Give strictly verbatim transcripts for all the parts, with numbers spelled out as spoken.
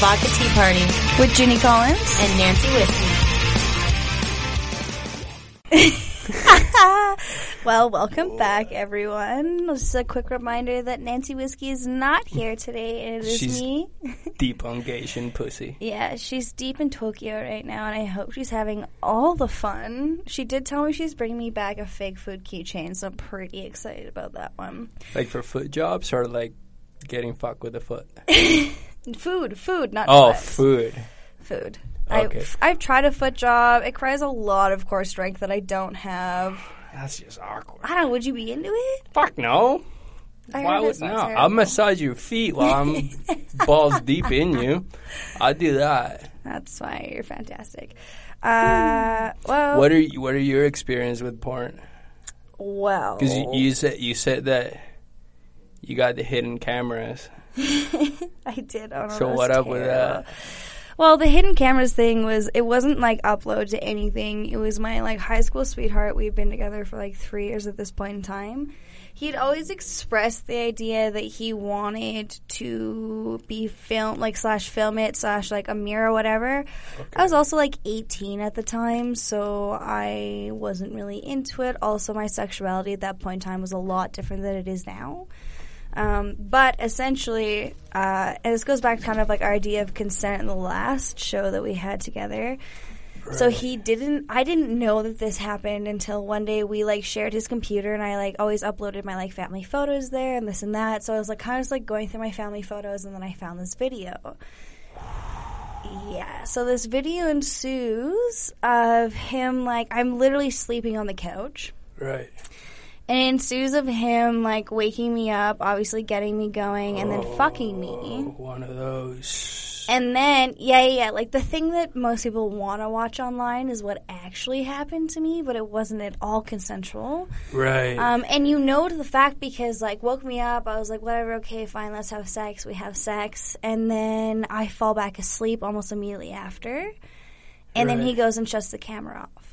Vodka Tea Party with Ginny Collins and Nancy Whiskey. Well, welcome back, everyone. Just a quick reminder that Nancy Whiskey is not here today, and it is she's me. Deep on Gation pussy. Yeah, she's deep in Tokyo right now, and I hope she's having all the fun. She did tell me she's bringing me back a fake food keychain, so I'm pretty excited about that one. Like for foot jobs or like getting fucked with a foot? Food, food, not Oh, foot. food. Food. Okay. I've, I've tried a foot job. It requires a lot of core strength that I don't have. That's just awkward. I don't know. Would you be into it? Fuck no. I Why heard would it's no? not I'll terrible. massage your feet while I'm balls deep in you. I'll do that. That's why you're fantastic. Uh, well, What are you, what are your experience with porn? well, Because you, you said you said that you got the hidden cameras. I did. Oh, no, So that's what up with terrible. that? Well, the hidden cameras thing was, it wasn't like upload to anything. It was my like high school sweetheart. We've been together for like three years at this point in time. He'd always expressed the idea that he wanted to be film, like slash film it slash like a mirror or whatever. Okay. I was also like eighteen at the time, so I wasn't really into it. Also, my sexuality at that point in time was a lot different than it is now. Um, but essentially, uh, and this goes back to kind of like our idea of consent in the last show that we had together. Right. So he didn't, I didn't know that this happened until one day we like shared his computer, and I like always uploaded my like family photos there and this and that. So I was like kind of just like going through my family photos, and then I found this video. Yeah, so this video ensues of him like, I'm literally sleeping on the couch. Right. And it ensues of him, like, waking me up, obviously getting me going, and then Oh, fucking me. One of those. And then, yeah, yeah, yeah, like, the thing that most people want to watch online is what actually happened to me, but it wasn't at all consensual. Right. Um, and you know to the fact because, like, woke me up, I was like, whatever, okay, fine, let's have sex. We have sex. And then I fall back asleep almost immediately after. And then Right. he goes and shuts the camera off.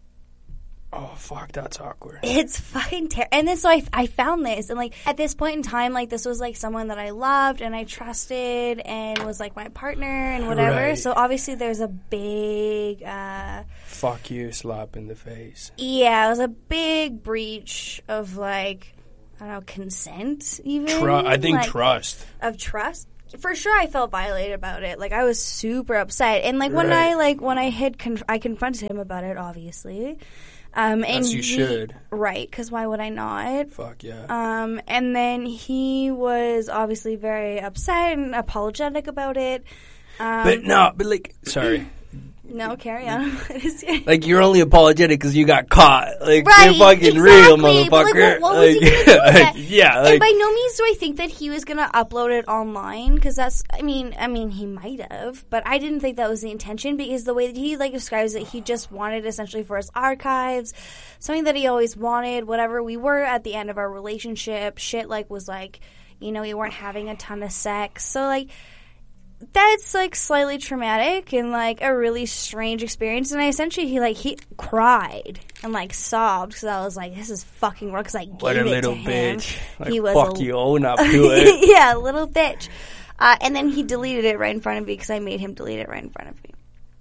Oh, fuck, that's awkward. It's fucking terrible. And then so I, I found this. And, like, at this point in time, like, this was, like, someone that I loved and I trusted and was, like, my partner and whatever. Right. So, obviously, there's a big, uh... Fuck you, slap in the face. yeah, it was a big breach of, like, I don't know, consent, even. Tru- I think like, trust. Of trust. For sure, I felt violated about it. Like, I was super upset. And, like, when Right. I, like, when I had, conf- I confronted him about it, obviously. Um, and As you he- should. Right, because why would I not? Fuck yeah. Um, and then he was obviously very upset and apologetic about it. Um, but no, but like, sorry. no, carry on. Like, you're only apologetic because you got caught. Like, Right, you're fucking exactly. real, But, like, motherfucker. what- what was he Like, gonna do with that? yeah, And like, by no means do I think that he was going to upload it online, because that's, I mean, I mean, he might have, but I didn't think that was the intention, because the way that he, like, describes it, he just wanted essentially for his archives, something that he always wanted, whatever. We were at the end of our relationship. Shit, like, was like, you know, we weren't having a ton of sex. So, like, that's, like, slightly traumatic and, like, a really strange experience. And I essentially, he, like, he cried and, like, sobbed because I was like, this is fucking wrong because I gave what a it little to him. bitch. Like, He was fuck a- you, own up to it. yeah, little bitch. Uh, and then he deleted it right in front of me because I made him delete it right in front of me.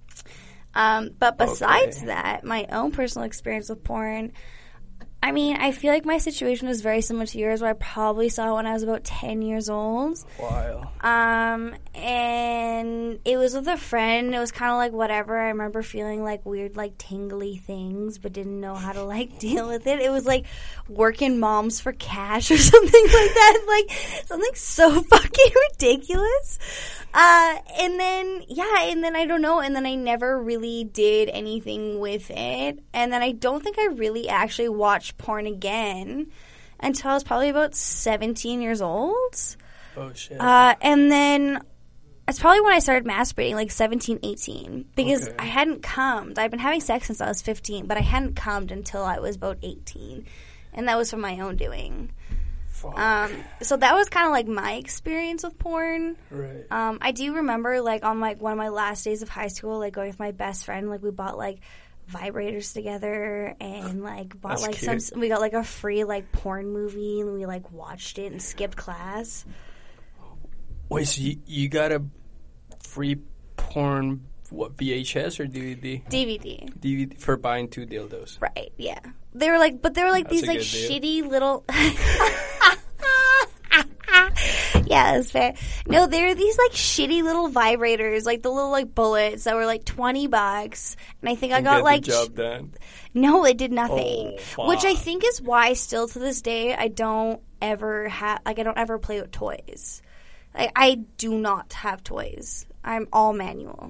Um, but besides Okay. that, my own personal experience with porn, I mean, I feel like my situation is very similar to yours, where I probably saw it when I was about ten years old. Wow. Um, and it was with a friend. It was kind of like whatever. I remember feeling like weird, like tingly things, but didn't know how to like deal with it. It was like working moms for cash or something like that. Like something so fucking ridiculous. Uh, and then, yeah, and then I don't know. And then I never really did anything with it. And then I don't think I really actually watched porn again until I was probably about seventeen years old. Oh, shit. Uh, and then it's probably when I started masturbating, like seventeen, eighteen, because Okay. I hadn't cummed. I'd been having sex since I was fifteen, but I hadn't cummed until I was about eighteen. And that was from my own doing. Fuck. Um, so that was kind of like my experience with porn. right. Um, I do remember, like, on, like, one of my last days of high school, like, going with my best friend, like, we bought, like, vibrators together and, like, bought, That's like, cute. some, we got, like, a free, like, porn movie, and we, like, watched it and skipped class. Wait, so you, you got a free porn, what, V H S or D V D? D V D. D V D for buying two dildos. Right, yeah. They were like, but they were like That's these a like good deal. shitty little. Yeah, that's fair. No, they were these like shitty little vibrators, like the little like bullets that were like twenty bucks, and I think I And got get like the job done. no, it did nothing. Oh, Which I fuck. think is why still to this day I don't ever have like I don't ever play with toys. Like I do not have toys. I'm all manual,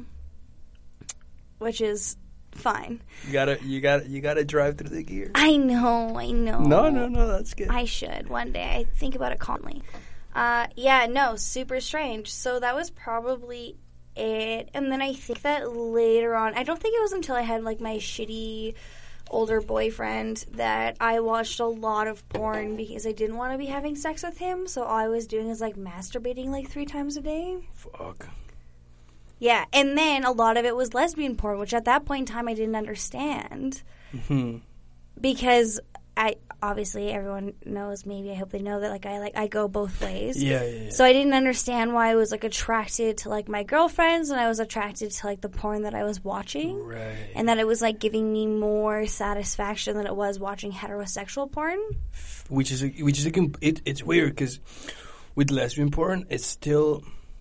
which is fine. You gotta, you gotta, you gotta drive through the gear. I know, I know. No, no, no, that's good. I should one day. I think about it calmly. Uh, yeah, no, super strange. So that was probably it. And then I think that later on, I don't think it was until I had like my shitty older boyfriend that I watched a lot of porn because I didn't want to be having sex with him. So all I was doing is like masturbating like three times a day. Fuck. Yeah, and then a lot of it was lesbian porn, which at that point in time I didn't understand Mm-hmm. because I obviously everyone knows. Maybe I hope they know that like I like I go both ways. Yeah, yeah, yeah. So I didn't understand why I was like attracted to like my girlfriends and I was attracted to like the porn that I was watching, Right. and that it was like giving me more satisfaction than it was watching heterosexual porn. Which is a, which is a, comp- it, it's weird because with lesbian porn, it's still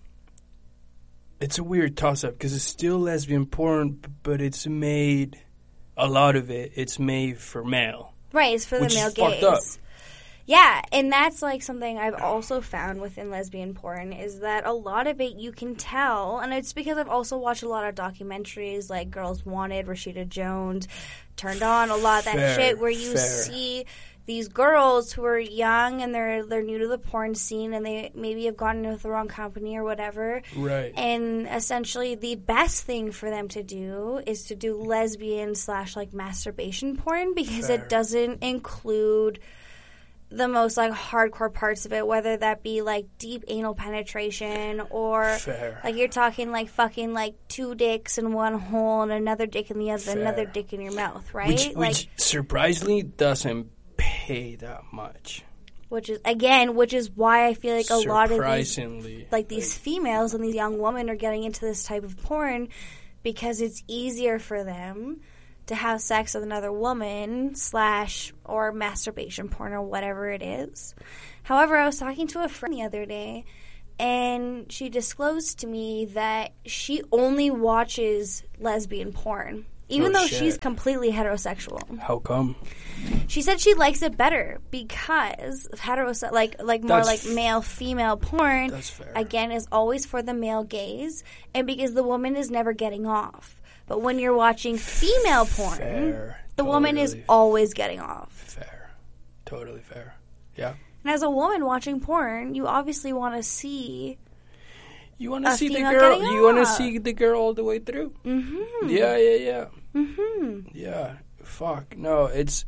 it's a weird toss up because it's still lesbian porn, b- but it's made a lot of it. It's made for male. Right, it's for Which the is male fucked gaze. up. Yeah, and that's like something I've also found within lesbian porn is that a lot of it you can tell, and it's because I've also watched a lot of documentaries like Girls Wanted, Rashida Jones, Turned On, a lot of that Fair, shit where you fair. see these girls who are young and they're they're new to the porn scene and they maybe have gotten with the wrong company or whatever. Right. And essentially, the best thing for them to do is to do lesbian slash like masturbation porn because Fair. it doesn't include the most like hardcore parts of it, whether that be like deep anal penetration or Fair. like you're talking like fucking like two dicks in one hole and another dick in the other, Fair. another dick in your mouth, right? Which, like, which surprisingly doesn't pay that much. which is again, which is why I feel like a lot of these Surprisingly, like these females and these young women are getting into this type of porn because it's easier for them to have sex with another woman slash or masturbation porn or whatever it is. However, I was talking to a friend the other day and she disclosed to me that she only watches lesbian porn. Even Oh, though shit. she's completely heterosexual. How come? She said she likes it better because heterose- like like more That's like male female porn That's fair. again is always for the male gaze and because the woman is never getting off. But when you're watching female porn, Fair. the woman is Totally always getting off. fair. Totally fair. Yeah. And as a woman watching porn, you obviously want to see. You want to A see the female girl. getting You want to off. see the girl all the way through. Mm-hmm. Yeah, yeah, yeah. Mm-hmm. Yeah. Fuck. No, it's.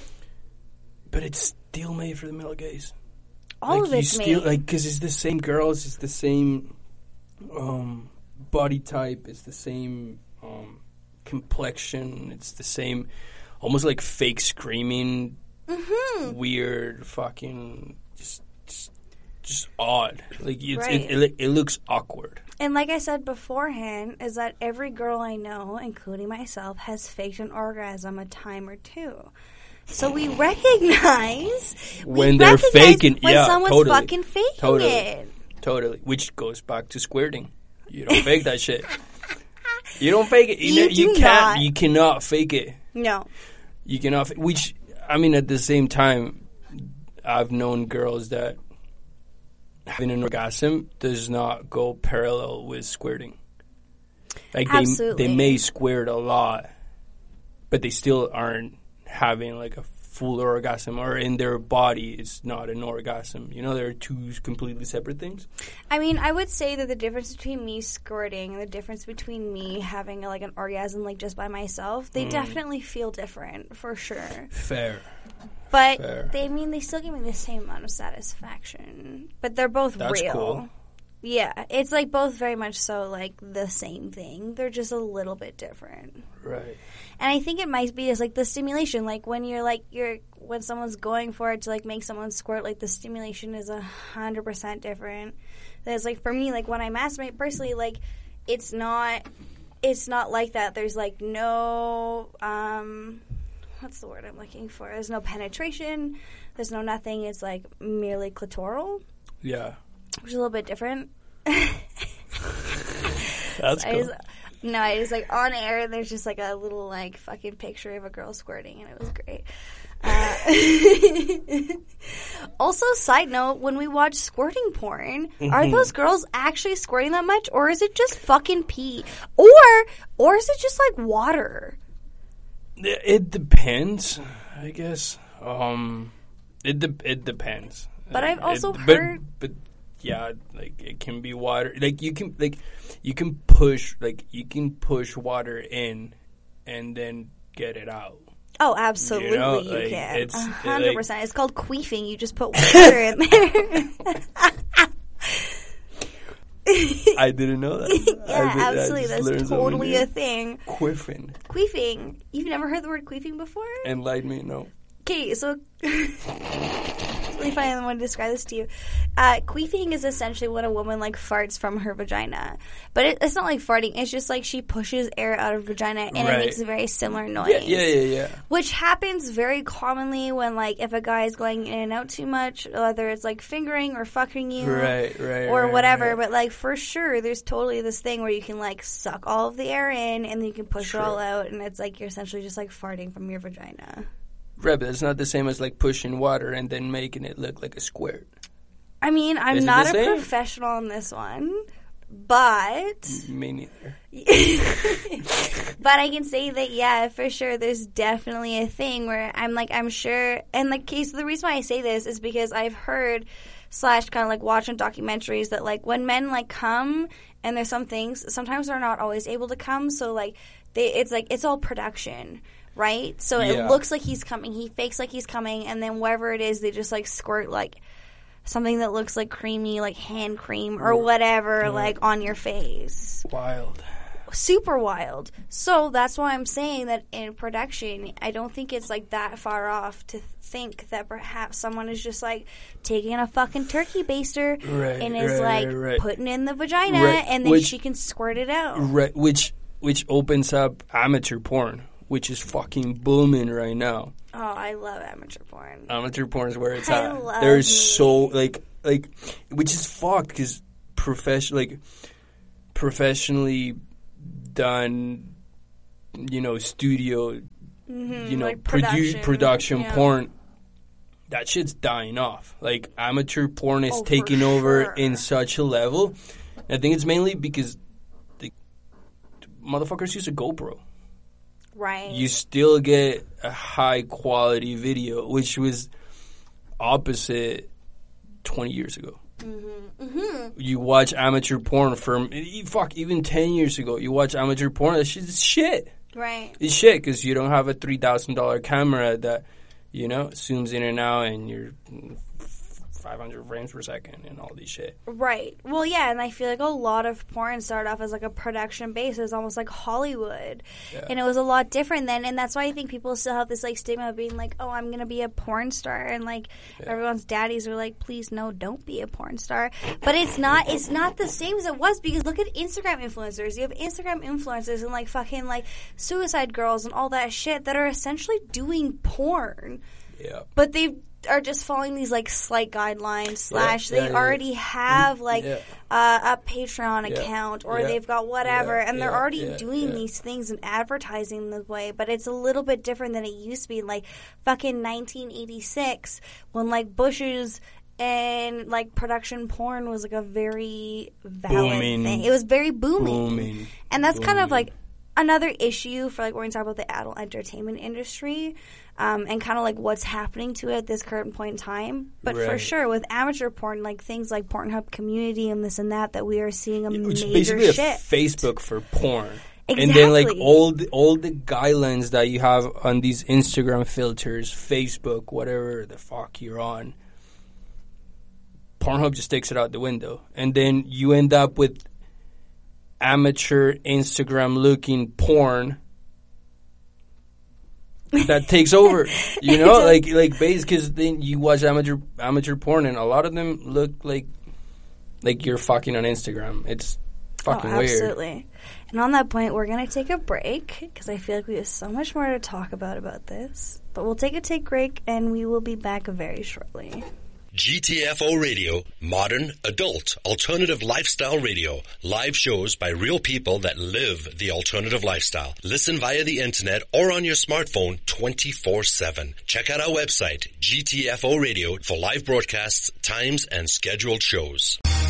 But it's still made for the male gaze. All like of you it's still, made. like, because it's the same girls, it's the same um, body type, it's the same um, complexion, it's the same, almost like fake screaming, Mm-hmm. weird, fucking, just, just, just odd. Like it's, Right. it, it, it looks awkward. And like I said beforehand, is that every girl I know, including myself, has faked an orgasm a time or two. So we recognize we When they're recognize faking- when yeah, someone's totally. fucking faking Totally. it. Totally. Which goes back to squirting. You don't fake that shit. You don't fake it. You, You know, you do can't. not. You cannot fake it. No. You cannot. fa- Which, I mean, at the same time, I've known girls that having an orgasm does not go parallel with squirting. Like they Absolutely. they may squirt a lot, but they still aren't having like a full orgasm, or in their body it's not an orgasm. You know, they're two completely separate things. I mean, I would say that the difference between me squirting and the difference between me having like an orgasm like just by myself, Mm. they definitely feel different for sure. Fair. But Fair. they I mean they still give me the same amount of satisfaction. But they're both That's real. cool. Yeah, it's like both very much so like the same thing. They're just a little bit different. Right. And I think it might be just like the stimulation, like when you're like you're when someone's going for it to like make someone squirt, like the stimulation is a hundred percent different. That's like for me, like when I masturbate personally, like it's not it's not like that. There's like no um what's the word I'm looking for? There's no penetration. There's no nothing. It's like merely clitoral. Yeah. Which is a little bit different. That's so cool. I just, no, I just like on air. There's just like a little like fucking picture of a girl squirting, and it was great. Uh, also, side note: when we watch squirting porn, mm-hmm. are those girls actually squirting that much, or is it just fucking pee, or or is it just like water? It depends, I guess. Um, it de- it depends. But I've also it, heard. But, but yeah, like it can be water. Like you can like you can push like you can push water in, and then get it out. Oh, absolutely, you, know, you like, can. It's one hundred percent. Like, it's called queefing. You just put water in there. I didn't know that. Yeah, did, absolutely. That's totally a thing. Queefing. Queefing. You've never heard the word queefing before? Enlighten me, no. Okay, so it's really funny. I want to describe this to you. Uh, queefing is essentially when a woman like farts from her vagina, but it, it's not like farting. It's just like she pushes air out of her vagina, and right. it makes a very similar noise. Yeah, yeah, yeah, yeah. Which happens very commonly when like if a guy is going in and out too much, whether it's like fingering or fucking you, right, right, or right, whatever. Right. But like for sure, there's totally this thing where you can like suck all of the air in, and then you can push True. it all out, and it's like you're essentially just like farting from your vagina. Right, but it's not the same as like pushing water and then making it look like a squirt. I mean, I'm Is not a professional on this one, but... Me neither. But I can say that, yeah, for sure, there's definitely a thing where I'm like, I'm sure... And the case, the reason why I say this is because I've heard, slash kind of like watching documentaries that like when men like come and there's some things, sometimes they're not always able to come, so like, they, it's like, it's all production. Right? So it yeah. looks like he's coming. He fakes like he's coming. And then wherever it is, they just, like, squirt, like, something that looks like creamy, like hand cream or whatever, yeah. like, on your face. Wild. Super wild. So that's why I'm saying that in production, I don't think it's, like, that far off to think that perhaps someone is just, like, taking a fucking turkey baster right, and is, right, like, right, right. putting in the vagina right. and then which, she can squirt it out. Right. Which, which opens up amateur porn. Which is fucking booming right now. Oh, I love amateur porn. Amateur porn is where it's I at. love There's me. so like like, which is fucked because profession like professionally done, you know, studio, mm-hmm, you know, like produ- production, production yeah. porn. That shit's dying off. Like amateur porn is oh, taking sure. over in such a level. And I think it's mainly because the motherfuckers use a GoPro. Right. You still get a high quality video, which was opposite twenty years ago. Mm-hmm. Mm-hmm. You watch amateur porn from, fuck, even ten years ago. You watch amateur porn, that shit's shit. Right. It's shit because you don't have a three thousand dollars camera that, you know, zooms in and out and you're five hundred frames per second and all these shit. Right. Well, yeah, and I feel like a lot of porn started off as like a production base. It was almost like Hollywood. Yeah. And it was a lot different then, and that's why I think people still have this like stigma of being like, oh, I'm going to be a porn star, and like yeah. everyone's daddies are like, please no, don't be a porn star. But it's not it's not the same as it was, because look at Instagram influencers. You have Instagram influencers and like fucking like suicide girls and all that shit that are essentially doing porn. Yeah. But they are just following these like slight guidelines slash yeah, yeah, they yeah. already have like yeah. uh, a Patreon yeah. account or yeah. they've got whatever yeah. and they're yeah. already yeah. doing yeah. these things and advertising the way, but it's a little bit different than it used to be. Like fucking nineteen eighty-six when like Bush's and like production porn was like a very valid booming. thing. It was very booming, booming. and that's booming. kind of like another issue for like when we talk about the adult entertainment industry. Um, and kind of like what's happening to it at this current point in time. But right. for sure, with amateur porn, like things like Pornhub Community and this and that, that we are seeing a Which major is basically shift. a Facebook for porn. Exactly. And then like all the, all the guidelines that you have on these Instagram filters, Facebook, whatever the fuck you're on, Pornhub just takes it out the window. And then you end up with amateur Instagram-looking porn that takes over, you know, like like base because then you watch amateur amateur porn and a lot of them look like like you're fucking on Instagram. It's fucking oh, weird. Absolutely. And on that point, we're going to take a break because I feel like we have so much more to talk about about this. But we'll take a take break and we will be back very shortly. G T F O Radio, modern, adult, alternative lifestyle radio. Live shows by real people that live the alternative lifestyle. Listen via the internet or on your smartphone twenty-four seven. Check out our website, G T F O Radio, for live broadcasts, times, and scheduled shows.